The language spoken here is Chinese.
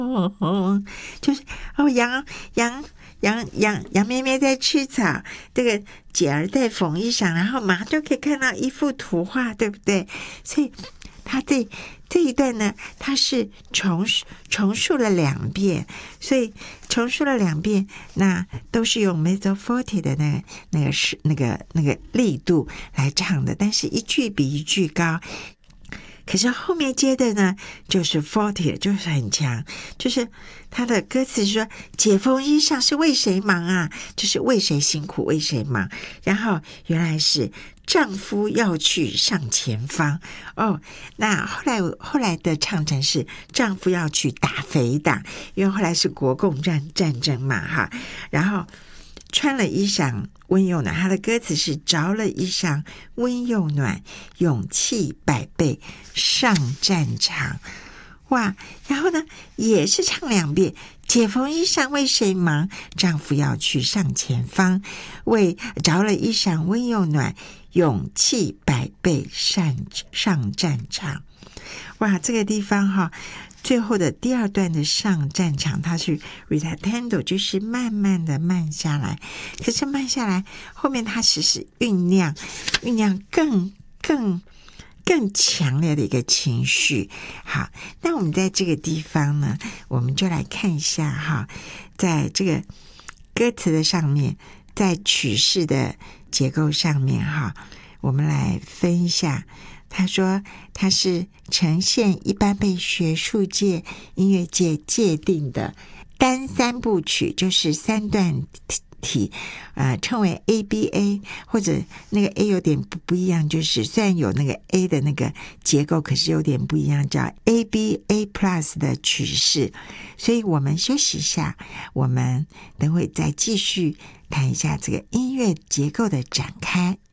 就是羊咩咩在吃草，这个姐儿在缝衣裳，然后马上就可以看到一幅图画，对不对？所以他这一段呢，他是重述了2遍，所以重述了2遍，那都是用 mezzo forte 的那个力度来唱的，但是一句比一句高。可是后面接的呢，就是 forte， 就是很强，就是他的歌词说解缝衣裳是为谁忙啊，就是为谁辛苦为谁忙，然后原来是丈夫要去上前方那后来的唱成是丈夫要去打肥党，因为后来是国共战争嘛哈，然后穿了衣裳温又暖，他的歌词是着了衣裳温又暖，勇气百倍上战场。哇，然后呢也是唱2遍，解缝衣裳为谁忙，丈夫要去上前方，为着了衣裳温又暖，勇气百倍上战场。哇，这个地方哈，最后的第2段的上战场，它是 ritardando， 就是慢慢的慢下来，可是慢下来后面它其实酝酿更强烈的一个情绪。好，那我们在这个地方呢，我们就来看一下哈，在这个歌词的上面，在曲式的结构上面哈，我们来分一下。他说它是呈现一般被学术界音乐界界定的单3部曲，就是3段体称为 ABA， 或者那个 A 有点不一样，就是虽然有那个 A 的那个结构，可是有点不一样，叫 ABA Plus 的曲式。所以我们休息一下，我们等会再继续谈一下这个音乐结构的展开。